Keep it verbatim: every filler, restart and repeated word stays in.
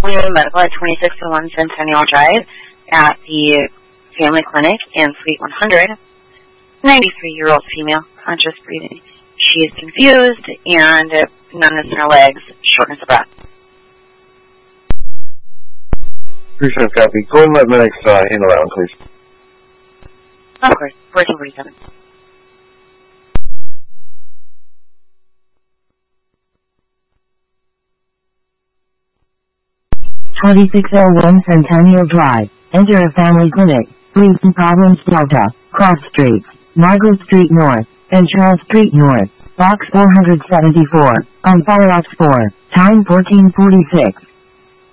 Medical at twenty-six oh one Centennial Drive at the Family Clinic in Suite one hundred. ninety-three-year-old female, conscious breathing. She is confused and numbness in her legs, shortness of breath. Appreciate it, copy. Go and let medics uh, handle that one, please. Of course, fourteen forty-seven. twenty-six oh one Centennial Drive. Enter a family clinic. Breathing problems Delta. Cross Streets. Margaret Street North. And Charles Street North. Box four seventy-four. On Fire Ops four. Time fourteen forty-six.